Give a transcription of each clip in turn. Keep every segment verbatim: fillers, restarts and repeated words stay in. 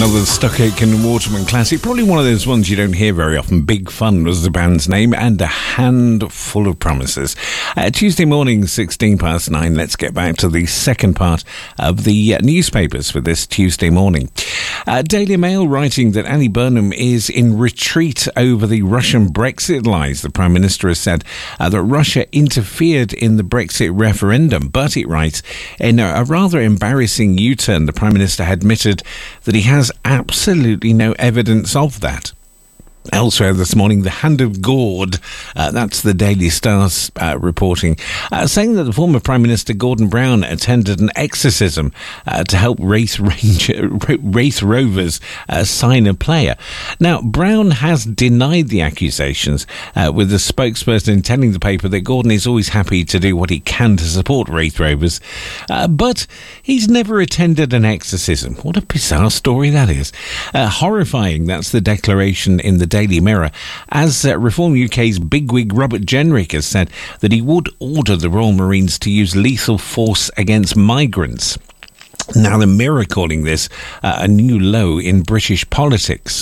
Another Stock Aitken Waterman classic. Probably one of those ones you don't hear very often. Big Fun was the band's name, and A Handful of Promises. Uh, Tuesday morning, sixteen past nine. Let's get back to the second part of the uh, newspapers for this Tuesday morning. Uh, Daily Mail writing that Annie Burnham is in retreat over the Russian Brexit lies. The Prime Minister has said uh, that Russia interfered in the Brexit referendum, but it writes, in a, a rather embarrassing U-turn, the Prime Minister admitted that he has absolutely no evidence of that. Elsewhere this morning, the Hand of God, uh, that's the Daily Star's uh, reporting, uh, saying that the former Prime Minister Gordon Brown attended an exorcism uh, to help Race, Ranger, Race Rovers uh, sign a player. Now, Brown has denied the accusations, uh, with the spokesperson telling the paper that Gordon is always happy to do what he can to support Race Rovers, uh, but he's never attended an exorcism. What a bizarre story that is. Uh, horrifying, that's the declaration in the Daily Mirror, as uh, Reform U K's bigwig Robert Jenrick has said that he would order the Royal Marines to use lethal force against migrants. Now, the Mirror calling this uh, a new low in British politics.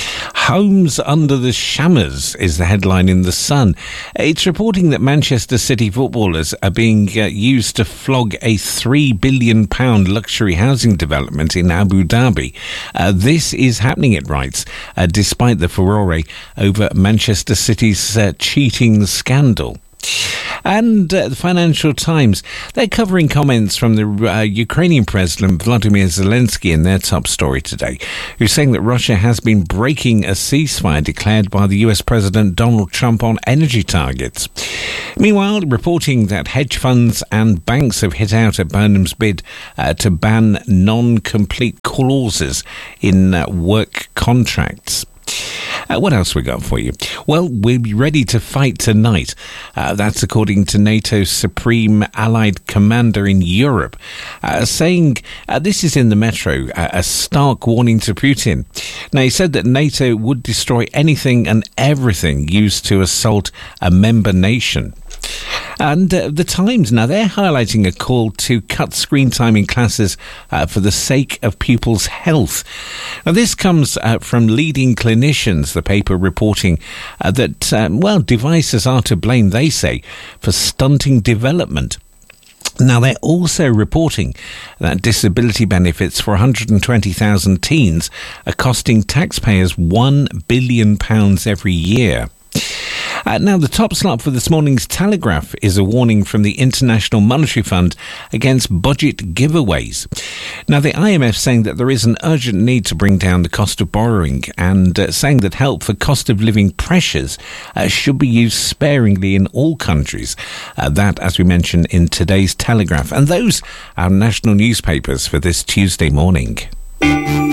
Homes under the shammers is the headline in The Sun. It's reporting that Manchester City footballers are being uh, used to flog a three billion pounds luxury housing development in Abu Dhabi. Uh, this is happening, it writes, uh, despite the furore over Manchester City's uh, cheating scandal. And uh, the Financial Times, they're covering comments from the uh, Ukrainian President Vladimir Zelensky in their top story today, who's saying that Russia has been breaking a ceasefire declared by the U S President Donald Trump on energy targets. Meanwhile, reporting that hedge funds and banks have hit out at Burnham's bid uh, to ban non-complete clauses in uh, work contracts. Uh, what else we got for you? Well, we'll be ready to fight tonight. Uh, that's according to NATO's Supreme Allied Commander in Europe, uh, saying, uh, this is in the Metro, uh, a stark warning to Putin. Now, he said that NATO would destroy anything and everything used to assault a member nation. And uh, the Times, now they're highlighting a call to cut screen time in classes uh, for the sake of pupils' health. Now, this comes uh, from leading clinicians, the paper reporting uh, that, um, well, devices are to blame, they say, for stunting development. Now, they're also reporting that disability benefits for one hundred twenty thousand teens are costing taxpayers one billion pounds every year. Uh, now, the top slot for this morning's Telegraph is a warning from the International Monetary Fund against budget giveaways. Now, the I M F saying that there is an urgent need to bring down the cost of borrowing, and uh, saying that help for cost of living pressures uh, should be used sparingly in all countries. Uh, that, as we mentioned in today's Telegraph. And those are national newspapers for this Tuesday morning.